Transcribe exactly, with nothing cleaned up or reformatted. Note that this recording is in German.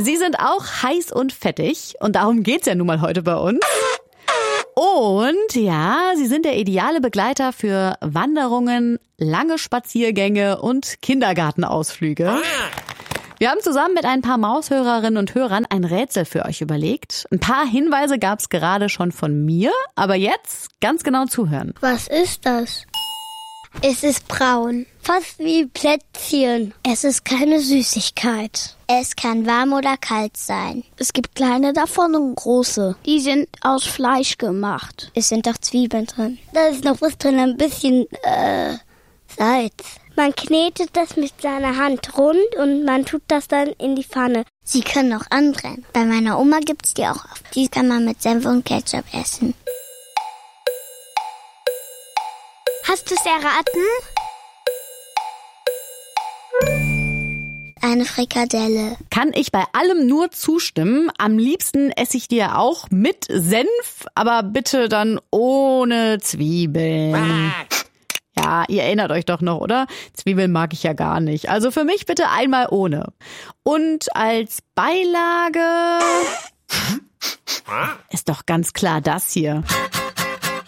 Sie sind auch heiß und fettig und darum geht's ja nun mal heute bei uns. Und ja, sie sind der ideale Begleiter für Wanderungen, lange Spaziergänge und Kindergartenausflüge. Wir haben zusammen mit ein paar Maushörerinnen und Hörern ein Rätsel für euch überlegt. Ein paar Hinweise gab's gerade schon von mir, aber jetzt ganz genau zuhören. Was ist das? Es ist braun, fast wie Plätzchen. Es ist keine Süßigkeit. Es kann warm oder kalt sein. Es gibt kleine davon und große. Die sind aus Fleisch gemacht. Es sind doch Zwiebeln drin. Da ist noch was drin, ein bisschen äh, Salz. Man knetet das mit seiner Hand rund und man tut das dann in die Pfanne. Sie können auch anbrennen. Bei meiner Oma gibt's die auch. Die kann man mit Senf und Ketchup essen. Hast du's erraten? Eine Frikadelle. Kann ich bei allem nur zustimmen. Am liebsten esse ich dir auch mit Senf, aber bitte dann ohne Zwiebeln. Ja, ihr erinnert euch doch noch, oder? Zwiebeln mag ich ja gar nicht. Also für mich bitte einmal ohne. Und als Beilage ist doch ganz klar das hier.